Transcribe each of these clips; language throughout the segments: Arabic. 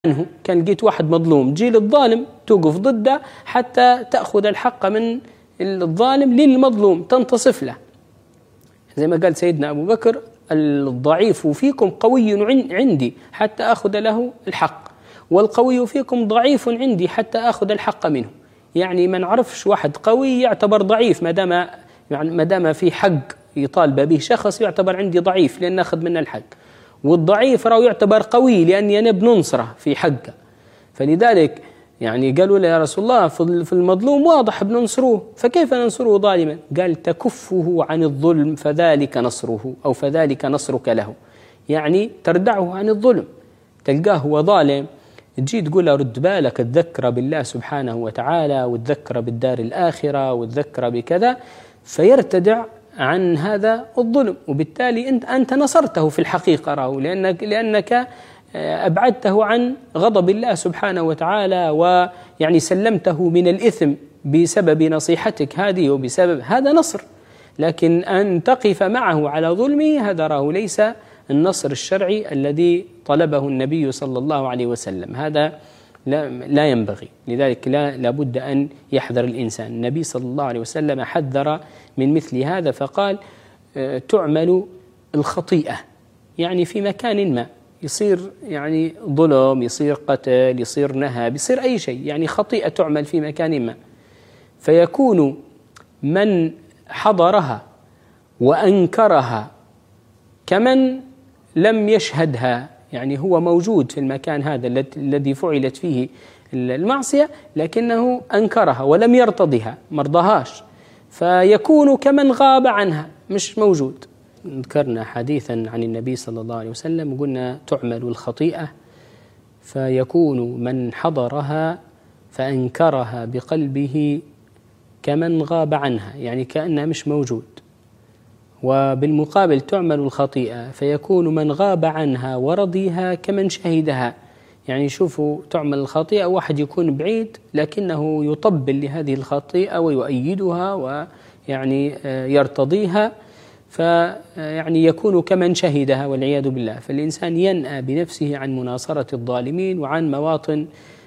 عنه، كان لقيت واحد مظلوم تجي للظالم توقف ضده حتى تأخذ الحق من الظالم للمظلوم، تنتصف له. زي ما قال سيدنا أبو بكر: الضعيف فيكم قوي عندي حتى أخذ له الحق، والقوي فيكم ضعيف عندي حتى أخذ الحق منه. يعني ما نعرفش واحد قوي يعتبر ضعيف ما دام في حق يطالب به شخص يعتبر عندي ضعيف لأن أخذ منه الحق، والضعيف راهو يعتبر قوي لأني أنا بننصره في حقه. فلذلك يعني قالوا له: يا رسول الله في المظلوم واضح بننصروه، فكيف ننصره ظالما؟ قال: تكفه عن الظلم فذلك نصره، أو فذلك نصرك له. يعني تردعه عن الظلم، تلقاه هو ظالم تجي تقول له: رد بالك، تذكر بالله سبحانه وتعالى، وتذكر بالدار الآخرة، وتذكر بكذا، فيرتدع عن هذا الظلم، وبالتالي أنت نصرته في الحقيقة راهو، لأنك أبعدته عن غضب الله سبحانه وتعالى، ويعني سلمته من الإثم بسبب نصيحتك هذه، وبسبب هذا نصر. لكن أن تقف معه على ظلمه هذا راهو ليس النصر الشرعي الذي طلبه النبي صلى الله عليه وسلم، هذا لا ينبغي. لذلك لابد أن يحذر الإنسان. النبي صلى الله عليه وسلم حذر من مثل هذا فقال: تعمل الخطيئة، يعني في مكان ما يصير يعني ظلم، يصير قتل، يصير نهب، يصير أي شيء، يعني خطيئة تعمل في مكان ما، فيكون من حضرها وأنكرها كمن لم يشهدها، يعني هو موجود في المكان هذا الذي فعلت فيه المعصية لكنه أنكرها ولم يرتضها، مرضهاش، فيكون كمن غاب عنها مش موجود. ذكرنا حديثا عن النبي صلى الله عليه وسلم وقلنا: تعمل الخطيئة فيكون من حضرها فأنكرها بقلبه كمن غاب عنها، يعني كأنها مش موجود. وبالمقابل تعمل الخطيئة فيكون من غاب عنها ورضيها كمن شهدها. يعني شوفوا، تعمل الخطيئة واحد يكون بعيد لكنه يطبل لهذه الخطيئة ويؤيدها ويعني يرتضيها، فيعني يكون كمن شهدها والعياذ بالله. فالإنسان ينأى بنفسه عن مناصرة الظالمين وعن مواطن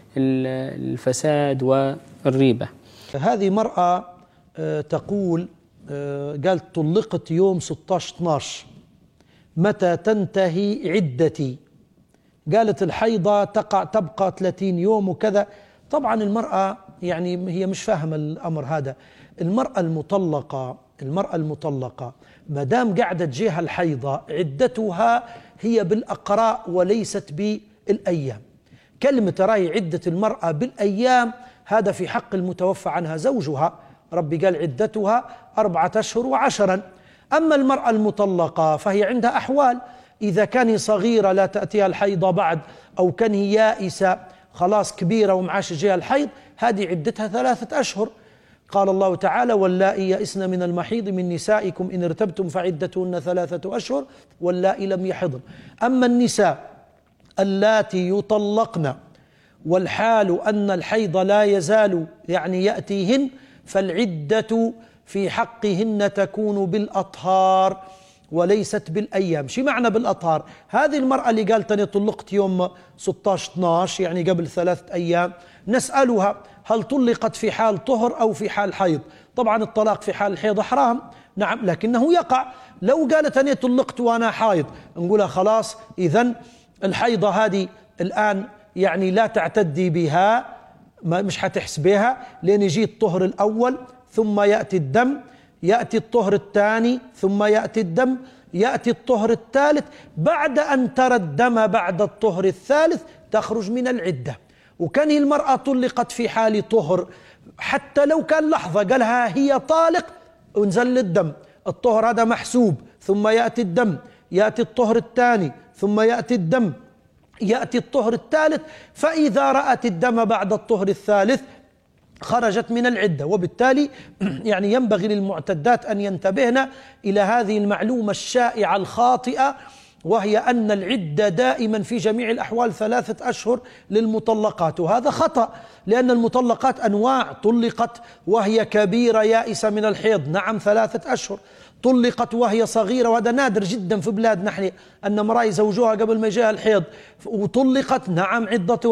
الفساد والريبة. هذه مرأة تقول، قالت: طلقت يوم 16/12، متى تنتهي عدتي؟ قالت: الحيضة تبقى 30 يوم وكذا. طبعا المرأة يعني هي مش فاهمة الأمر هذا. المرأة المطلقة ما دام قاعدة تجيها الحيضة عدتها هي بالأقراء وليست بالأيام. كلمة راي عدة المرأة بالأيام هذا في حق المتوفى عنها زوجها، ربي قال: عدتها 4 أشهر و10. أما المرأة المطلقة فهي عندها أحوال، إذا كان صغيرة لا تأتيها الحيضة بعد، أو كان هي يائسة خلاص كبيرة ومعاش جاها الحيض، هذه عدتها 3 أشهر. قال الله تعالى: واللائي يئسن من المحيض من نسائكم إن ارتبتم فعدتهن 3 أشهر واللائي لم يحضن. أما النساء اللاتي يطلقن والحال أن الحيض لا يزال يعني يأتيهن، فالعدة في حقهن تكون بالأطهار وليست بالأيام. شو معنى بالأطهار؟ هذه المرأة اللي قالت: أنا طلقت يوم 16/12 يعني قبل 3 أيام، نسألها: هل طلقت في حال طهر أو في حال حيض؟ طبعا الطلاق في حال الحيض حرام، نعم، لكنه يقع. لو قالت: أنا طلقت وأنا حائض، نقولها: خلاص، إذن الحيضة هذه الآن يعني لا تعتدي بها، مش حتحسبها، لأن يجي الطهر الأول ثم يأتي الدم، يأتي الطهر الثاني ثم يأتي الدم، يأتي الطهر الثالث. بعد أن ترى الدم بعد الطهر الثالث تخرج من العدة. وكان المرأة طلقت في حال طهر، حتى لو كان لحظة قالها هي طالق ونزل الدم، الطهر هذا محسوب، ثم يأتي الدم، يأتي الطهر الثاني، ثم يأتي الدم، يأتي الطهر الثالث. فإذا رأت الدم بعد الطهر الثالث خرجت من العدة. وبالتالي يعني ينبغي للمعتدات أن ينتبهن إلى هذه المعلومة الشائعة الخاطئة وهي أن العدة دائما في جميع الأحوال 3 أشهر للمطلقات، وهذا خطأ، لأن المطلقات أنواع. طلقت وهي كبيرة يائسة من الحيض، نعم 3 أشهر. طلقت وهي صغيرة، وهذا نادر جدا في بلاد نحن أن امرأة يزوجوها قبل ما يجيها الحيض، وطلقت، نعم عدة